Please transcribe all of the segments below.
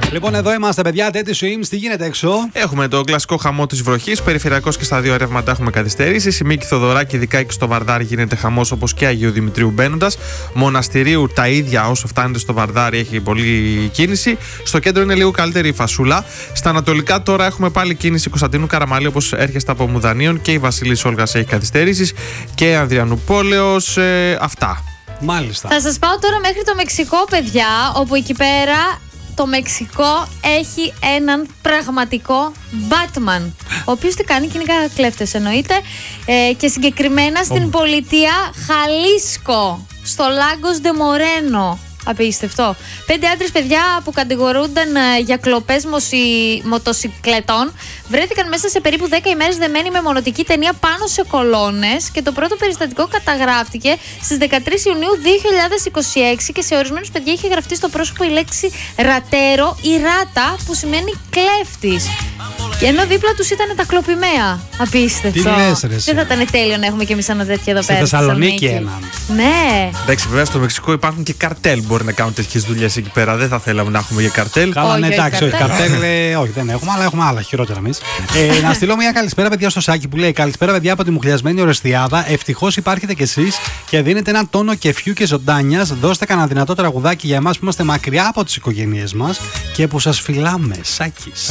Λοιπόν, εδώ είμαστε, παιδιά. Τέτοι Swims, τι γίνεται έξω? Έχουμε τον κλασικό χαμό της βροχής. Περιφερειακός και στα δύο ρεύματα έχουμε καθυστερήσεις. Η Μίκη Θοδωράκη, ειδικά και στο Βαρδάρι, γίνεται χαμός, όπως και Αγίου Δημητρίου μπαίνοντας. Μοναστηρίου τα ίδια, όσο φτάνετε στο Βαρδάρι, έχει πολλή κίνηση. Στο κέντρο είναι λίγο καλύτερη η φασούλα. Στα ανατολικά τώρα έχουμε πάλι κίνηση Κωνσταντίνου Καραμαλή, όπως έρχεστε από Μουδανίων, και η Βασιλής Όλγας έχει καθυστερήσεις και Ανδριανουπόλεως. Αυτά. Μάλιστα. Θα σας πάω τώρα μέχρι το Μεξικό, παιδιά, όπου εκεί πέρα το Μεξικό έχει έναν πραγματικό Batman, ο οποίος τι κάνει, κυνηγά κλέφτες εννοείται, και συγκεκριμένα στην πολιτεία Χαλίσκο, στο Λάγκος Ντε Μορένο. Απίστευτο. 5 άντρες, παιδιά, που κατηγορούνταν για κλοπές μοτοσικλετών βρέθηκαν μέσα σε περίπου 10 ημέρες δεμένοι με μονοτική ταινία πάνω σε κολόνες, και το πρώτο περιστατικό καταγράφτηκε στις 13 Ιουνίου 2026 και σε ορισμένους, παιδιά, είχε γραφτεί στο πρόσωπο η λέξη ρατέρο ή ράτα, που σημαίνει κλέφτης. Ενώ δίπλα τους ήταν τα κλοπημαία. Απίστευτο. Τι λες, ρε? Δεν θα ήταν τέλειο να έχουμε κι εμείς ένα τέτοιο εδώ πέρα. Στη Θεσσαλονίκη έναν. Ναι. Εντάξει, βέβαια στο Μεξικό υπάρχουν και καρτέλ. Μπορεί να κάνουν τέτοιες δουλειές εκεί πέρα. Δεν θα θέλαμε να έχουμε για καρτέλ. Καλά, ναι, εντάξει, όχι. Καρτέλ, όχι, δεν έχουμε, αλλά έχουμε άλλα χειρότερα εμείς. Να στείλω μια καλησπέρα, παιδιά, στο Σάκη που λέει: καλησπέρα, παιδιά, από τη μουχλιασμένη Ορεστιάδα. Ευτυχώς υπάρχετε κι εσείς και δίνετε ένα τόνο κεφιού και ζωντάνιας. Δώστε κανένα δυνατό τραγουδάκι για εμάς που είμαστε μακριά από τις οικογένειές μας και που σας φιλάμε. Σάκης.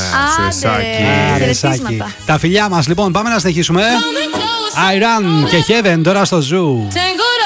Χαιρετίσματα. Τα φιλιά μας, λοιπόν, πάμε να συνεχίσουμε. I Run και Heaven τώρα στο Zoo.